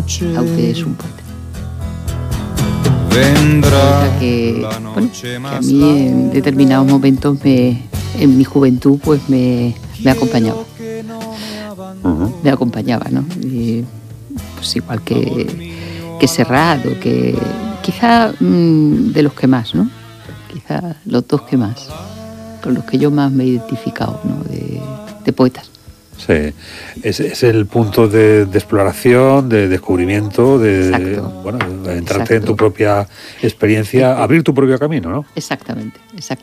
Aute es un poeta. Vendrá Que a mí en determinados momentos, en mi juventud, pues me acompañaba. Me acompañaba, ¿no? Y, pues igual que Serrat, o que quizá de los que más, ¿no? Quizá los dos que más, con los que yo más me he identificado, ¿no? De poetas. Sí, es el punto de exploración, de descubrimiento, de entrarte en tu propia experiencia, abrir tu propio camino, ¿no? Exactamente.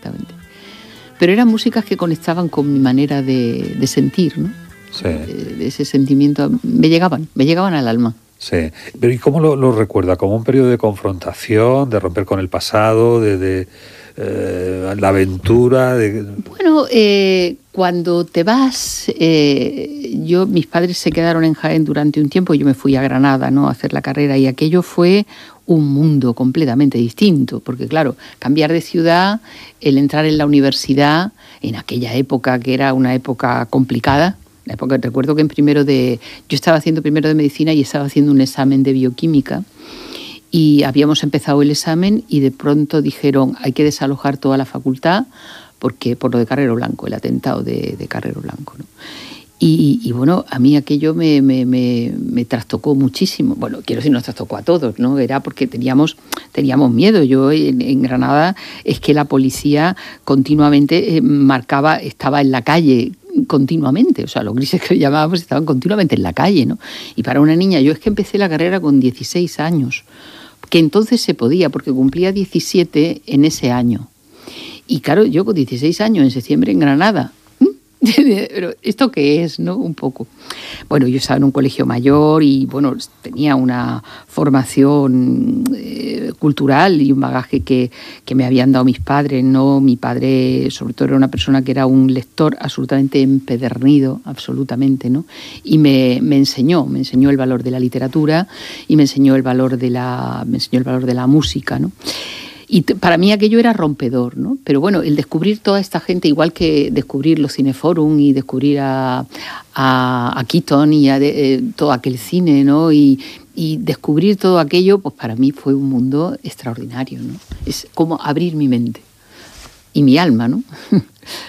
Pero eran músicas que conectaban con mi manera de sentir, ¿no? Sí. De ese sentimiento, me llegaban al alma. Sí, pero ¿y cómo lo recuerda? ¿Como un periodo de confrontación, de romper con el pasado, de la aventura? Bueno, cuando te vas, mis padres se quedaron en Jaén durante un tiempo y yo me fui a Granada, ¿no?, a hacer la carrera, y aquello fue un mundo completamente distinto, porque claro, cambiar de ciudad, el entrar en la universidad, en aquella época que era una época complicada. Recuerdo que yo estaba haciendo primero de medicina y estaba haciendo un examen de bioquímica, y habíamos empezado el examen y de pronto dijeron: hay que desalojar toda la facultad porque por lo de Carrero Blanco, el atentado de Carrero Blanco, ¿no? Y bueno, a mí aquello me trastocó muchísimo. Bueno, quiero decir, nos trastocó a todos, ¿no? Era porque teníamos miedo. Yo en Granada es que la policía continuamente estaba en la calle continuamente, o sea, los grises que llamábamos estaban continuamente en la calle, ¿no? Y para una niña, yo es que empecé la carrera con 16 años, que entonces se podía, porque cumplía 17 en ese año. Y claro, yo con 16 años en septiembre en Granada, pero ¿esto qué es, no? Un poco. Bueno, yo estaba en un colegio mayor y, bueno, tenía una formación cultural y un bagaje que me habían dado mis padres, ¿no? Mi padre, sobre todo, era una persona que era un lector absolutamente empedernido, absolutamente, ¿no? Y me enseñó el valor de la literatura y me enseñó el valor de la música, ¿no? Y para mí aquello era rompedor, ¿no? Pero bueno, el descubrir toda esta gente, igual que descubrir los Cineforum y descubrir a Keaton y todo aquel cine, ¿no? Y descubrir todo aquello, pues para mí fue un mundo extraordinario, ¿no? Es como abrir mi mente y mi alma, ¿no?